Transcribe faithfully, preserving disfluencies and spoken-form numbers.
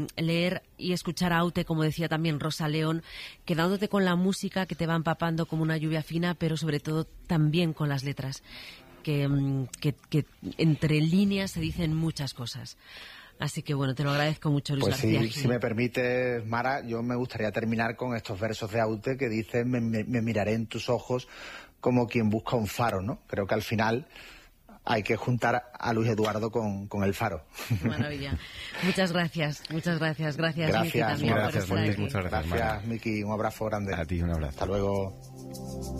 leer y escuchar a Aute, como decía también Rosa León, quedándote con la música que te va empapando como una lluvia fina, pero sobre todo también con las letras, que, que, que entre líneas se dicen muchas cosas. Así que bueno, te lo agradezco mucho, Luis pues García sí, Gil. Si me permite, Mara, yo me gustaría terminar con estos versos de Aute que dicen: me, me, me miraré en tus ojos como quien busca un faro, ¿no? Creo que al final hay que juntar a Luis Eduardo con, con el faro. Maravilla. Muchas gracias, muchas gracias. Gracias, gracias Miki, también gracias, por estar Miki, aquí. muchas gracias. Gracias, Miki, un abrazo grande. A ti un abrazo. Hasta luego.